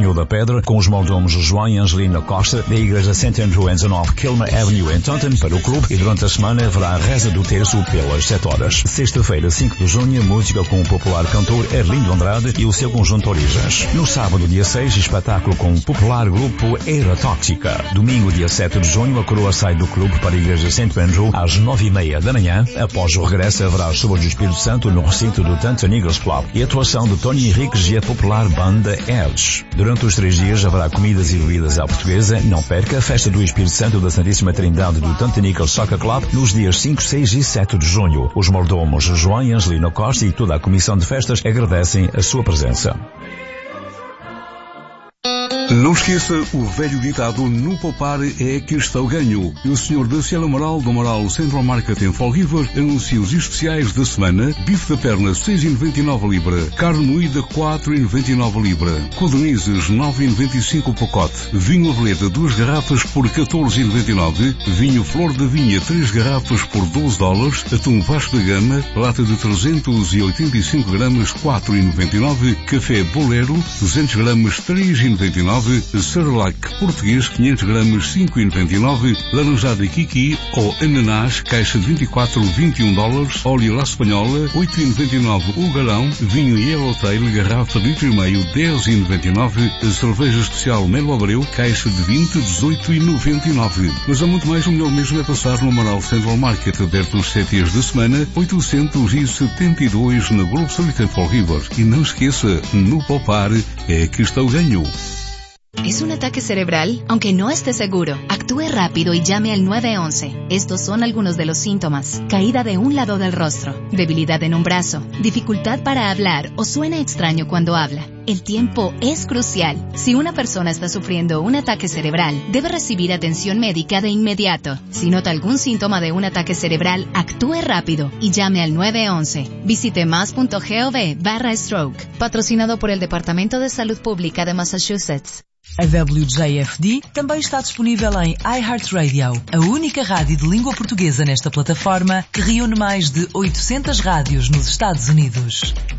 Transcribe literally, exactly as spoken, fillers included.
Junho da Pedra, com os mordomos João e Angelina Costa, da Igreja Saint Andrew em dezanove Kilmer Avenue em Taunton, para o clube, e durante a semana haverá a reza do terço pelas sete horas. Sexta-feira, cinco de junho, música com o popular cantor Erlindo Andrade e o seu conjunto Origens. No sábado, dia seis, espetáculo com o popular grupo Era Tóxica. Domingo, dia sete de junho, a coroa sai do clube para a Igreja Saint Andrew às nove e meia da manhã. Após o regresso, haverá as chuvas do Espírito Santo no recinto do Taunton Eagles Club e a atuação de Tony Henriques e a popular banda Edge. Durante os três dias haverá comidas e bebidas à portuguesa. Não perca a festa do Espírito Santo da Santíssima Trindade do Taunton Eagles Soccer Club nos dias cinco, seis e sete de junho. Os mordomos João e Angelina Costa e toda a comissão de festas agradecem a sua presença. Não esqueça o velho ditado: no poupar é que está o ganho. E o senhor Dacielo Amaral, do Amaral Central Market em Fall River, anuncia os especiais da semana: bife da perna seis e noventa e nove a libra, carne moída quatro e noventa e nove a libra, codornizes nove e noventa e cinco o pacote, vinho Aveleda duas garrafas por catorze e noventa e nove, vinho Flor da Vinha três garrafas por doze dólares, atum Vasco da Gama, lata de trezentos e oitenta e cinco gramas quatro e noventa e nove, café Bolero duzentos gramas três e noventa e nove, Cerelac português quinhentos gramas cinco e noventa e nove, laranjada Kiki ou ananás caixa de vinte e quatro, vinte e um dólares, óleo La Espanhola oito e noventa e nove o galão, vinho Yellowtail garrafa de litro e meio dez e noventa e nove, cerveja especial Melo Abreu caixa de vinte, dezoito e noventa e nove. Mas há muito mais. O melhor mesmo é passar no Amaral Central Market, aberto os sete dias da semana, oitocentos e setenta e dois na Globo Street em Fall River. E não esqueça, no poupar é que está o ganho. ¿Es un ataque cerebral? Aunque no esté seguro, actúe rápido y llame al nueve once. Estos son algunos de los síntomas: caída de un lado del rostro, debilidad en un brazo, dificultad para hablar o suena extraño cuando habla. El tiempo es crucial. Si una persona está sufriendo un ataque cerebral, debe recibir atención médica de inmediato. Si nota algún síntoma de un ataque cerebral, actúe rápido y llame al nueve once. Visite mas punto gov barra stroke. Patrocinado por el Departamento de Salud Pública de Massachusetts. A W J F D também está disponível em iHeartRadio, a única rádio de língua portuguesa nesta plataforma que reúne mais de oitocentas rádios nos Estados Unidos.